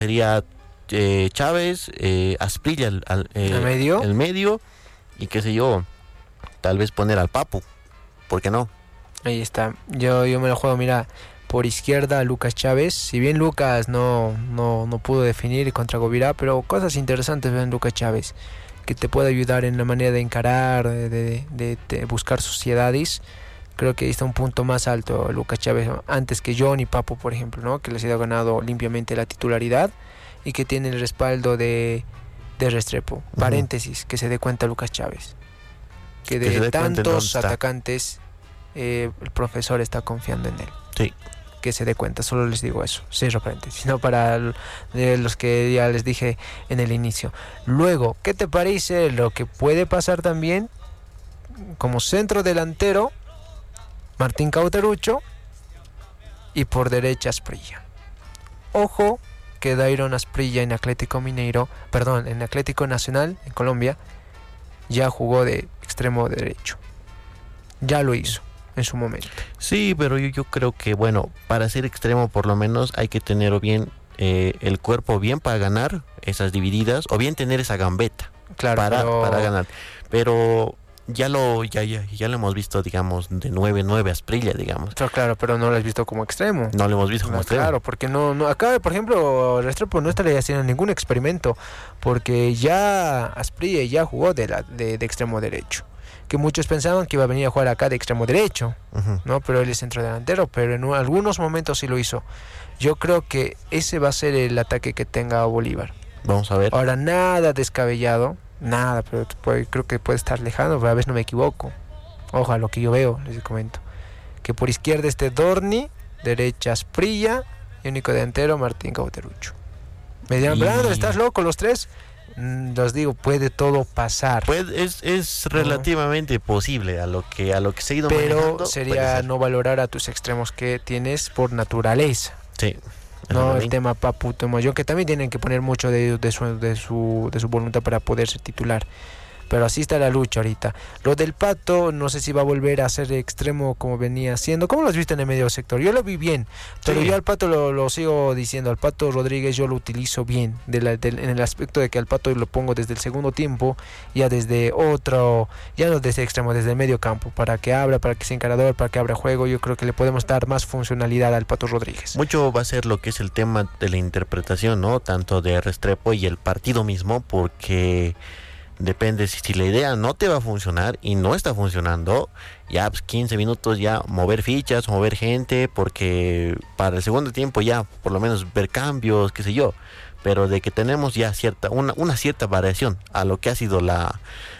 sería Chávez, Asprilla ¿El medio? el medio, y qué sé yo, tal vez poner al Papu, ¿por qué no? Ahí está. Yo me lo juego, mira, por izquierda Lucas Chávez. Si bien Lucas no pudo definir contra Govirá, pero cosas interesantes ven Lucas Chávez, que te puede ayudar en la manera de encarar, de buscar sociedades. Creo que ahí está un punto más alto Lucas Chávez, ¿no? Antes que John y Papo, por ejemplo, ¿no? Que les ha ganado limpiamente la titularidad y que tiene el respaldo de Restrepo. Paréntesis, que se dé cuenta Lucas Chávez, que de tantos atacantes el profesor está confiando en él. Sí. Que se dé cuenta, solo les digo eso, cierro paréntesis, no para los que ya les dije en el inicio. Luego, ¿qué te parece lo que puede pasar también como centro delantero? Martín Cauterucho y por derecha Asprilla. Ojo que Dairon Asprilla en Atlético Nacional en Colombia ya jugó de extremo derecho. Ya lo hizo en su momento. Sí, pero yo creo que, bueno, para ser extremo por lo menos hay que tener o bien el cuerpo bien para ganar esas divididas, o bien tener esa gambeta, claro, para ganar. Pero ya lo hemos visto, digamos, de 9-9 a Asprilla, digamos. Claro, pero no lo has visto como extremo. No lo hemos visto como extremo. Claro, porque no acá, por ejemplo, Restrepo no estaría haciendo ningún experimento, porque ya Asprilla ya jugó de extremo derecho. Que muchos pensaban que iba a venir a jugar acá de extremo derecho, ¿no? Pero él es centro delantero, pero en algunos momentos sí lo hizo. Yo creo que ese va a ser el ataque que tenga Bolívar. Vamos a ver. Ahora, nada descabellado, nada, pero creo que puede estar lejano, pero a veces no me equivoco. Ojo, a lo que yo veo, les comento. Que por izquierda esté Dorni, derecha Asprilla y único delantero Martín Cauterucho. Me dirán, Brandon, ¿estás loco los tres? Los digo, puede todo pasar. Es relativamente posible a lo que se ha ido pero manejando. Sería no valorar a tus extremos que tienes por naturaleza. Sí. No el tema Papu Tomoyo, que también tienen que poner mucho de su voluntad para poder ser titular. Pero así está la lucha ahorita. Lo del Pato, no sé si va a volver a ser extremo como venía siendo. ¿Cómo lo has visto en el medio sector? Yo lo vi bien, pero yo al Pato lo sigo diciendo. Al Pato Rodríguez yo lo utilizo bien, en el aspecto de que al Pato lo pongo desde el segundo tiempo, ya desde otro, ya no desde extremo, desde el medio campo, para que abra, para que sea encarador, para que abra juego. Yo creo que le podemos dar más funcionalidad al Pato Rodríguez. Mucho va a ser lo que es el tema de la interpretación, ¿no? Tanto de Restrepo y el partido mismo, porque depende si la idea no te va a funcionar y no está funcionando, ya pues 15 minutos ya mover fichas, mover gente, porque para el segundo tiempo ya por lo menos ver cambios, qué sé yo, pero de que tenemos ya una cierta variación a lo que ha sido la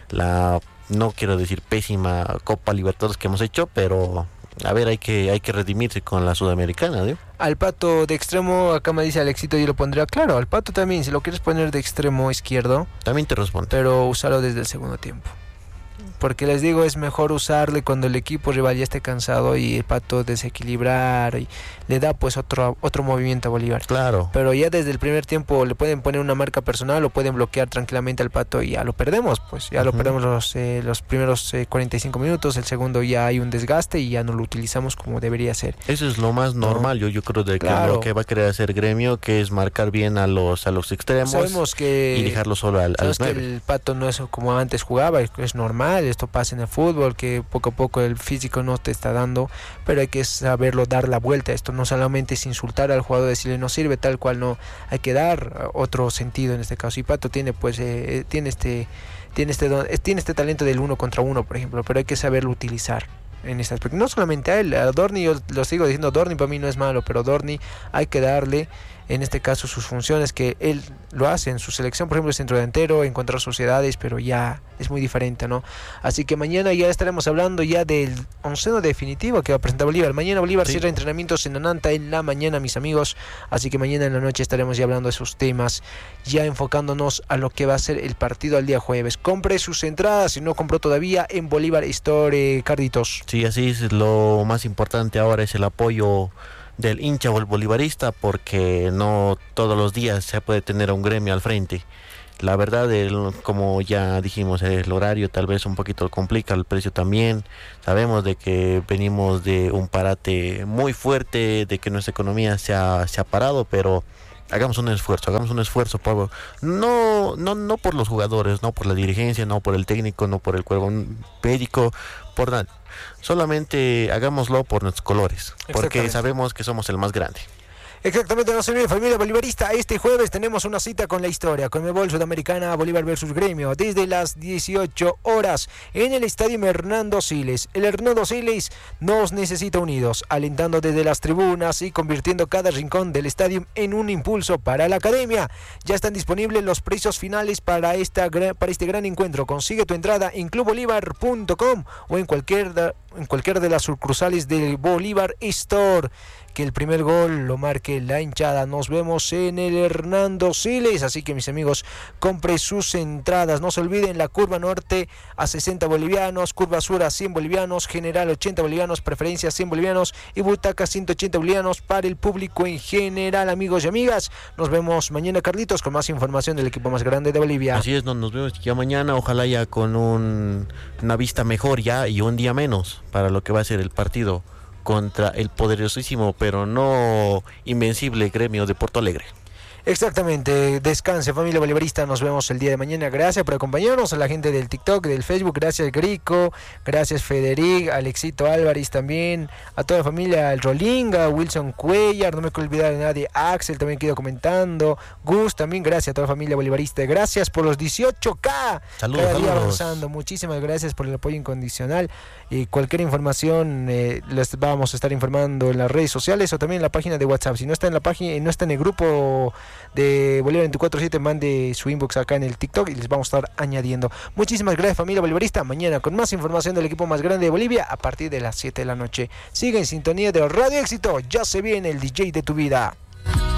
no quiero decir pésima Copa Libertadores que hemos hecho, pero a ver, hay que redimirse con la Sudamericana, ¿no? Al Pato de extremo, acá me dice Alexito, yo lo pondría claro. Al Pato también, si lo quieres poner de extremo izquierdo, también te respondo, pero usarlo desde el segundo tiempo. Porque les digo, es mejor usarle cuando el equipo rival ya esté cansado y el Pato desequilibrar y le da pues otro movimiento a Bolívar. Claro. Pero ya desde el primer tiempo le pueden poner una marca personal, lo pueden bloquear tranquilamente al Pato y ya lo perdemos, pues ya lo perdemos los primeros 45 minutos, el segundo ya hay un desgaste y ya no lo utilizamos como debería ser. Eso es lo más normal, yo creo de que claro. Lo que va a querer hacer Gremio, que es marcar bien a los extremos. Sabemos que y dejarlo solo al 9. Que el Pato no es como antes jugaba, es normal, esto pasa en el fútbol, que poco a poco el físico no te está dando, pero hay que saberlo dar la vuelta. Esto no solamente es insultar al jugador, decirle no sirve, tal cual, no, hay que dar otro sentido en este caso. Y Pato tiene pues tiene este talento del 1 contra 1, por ejemplo, pero hay que saberlo utilizar en este aspecto. No solamente a él, a Dorni, yo lo sigo diciendo, Dorni para mí no es malo, pero Dorni hay que darle en este caso sus funciones que él lo hace en su selección, por ejemplo el centro delantero, encontrar sociedades, pero ya es muy diferente, ¿no? Así que mañana ya estaremos hablando ya del onceno definitivo que va a presentar Bolívar. Mañana Bolívar cierra entrenamientos en Ananta en la mañana, mis amigos, así que mañana en la noche estaremos ya hablando de esos temas, ya enfocándonos a lo que va a ser el partido al día jueves. Compre sus entradas, si no compró todavía, en Bolívar Store, Carditos. Sí, así es, lo más importante ahora es el apoyo del hincha o el bolivarista, porque no todos los días se puede tener a un Gremio al frente. La verdad, como ya dijimos, el horario tal vez un poquito complica, el precio también. Sabemos de que venimos de un parate muy fuerte, de que nuestra economía se ha parado, pero hagamos un esfuerzo no por los jugadores, no por la dirigencia, no por el técnico, no por el cuerpo médico, por nada. Solamente hagámoslo por nuestros colores, porque sabemos que somos el más grande. Exactamente, no se olvide, familia bolivarista, este jueves tenemos una cita con la historia, Conmebol Sudamericana, Bolívar versus Gremio, desde las 18 horas en el Estadio Hernando Siles. El Hernando Siles nos necesita unidos, alentando desde las tribunas y convirtiendo cada rincón del estadio en un impulso para la academia. Ya están disponibles los precios finales para este gran encuentro. Consigue tu entrada en clubbolivar.com o en cualquiera de las sucursales del Bolívar Store. Que el primer gol lo marque la hinchada. Nos vemos en el Hernando Siles. Así que, mis amigos, compre sus entradas. No se olviden, la curva norte a 60 bolivianos, curva sur a 100 bolivianos, general 80 bolivianos, preferencia 100 bolivianos y butaca 180 bolivianos para el público en general, amigos y amigas. Nos vemos mañana, Carlitos, con más información del equipo más grande de Bolivia. Así es, nos vemos ya mañana. Ojalá ya con una vista mejor ya y un día menos para lo que va a ser el partido contra el poderosísimo pero no invencible Gremio de Porto Alegre. Exactamente, descanse, familia bolivarista, nos vemos el día de mañana. Gracias por acompañarnos, a la gente del TikTok, del Facebook, gracias Grico, gracias Federic, Alexito Álvarez también, a toda la familia, el Rolinga, Wilson Cuellar, no me quiero olvidar de nadie, Axel también quedó comentando, Gus también, gracias a toda la familia bolivarista, gracias por los 18K, saludos, cada día avanzando, muchísimas gracias por el apoyo incondicional. Y cualquier información les vamos a estar informando en las redes sociales o también en la página de WhatsApp. Si no está en la página, no está en el grupo de Bolívar 24/7, mande su inbox acá en el TikTok y les vamos a estar añadiendo. Muchísimas gracias, familia bolivarista. Mañana con más información del equipo más grande de Bolivia a partir de las 7 de la noche. Sigue en sintonía de Radio Éxito. Ya se viene el DJ de tu vida.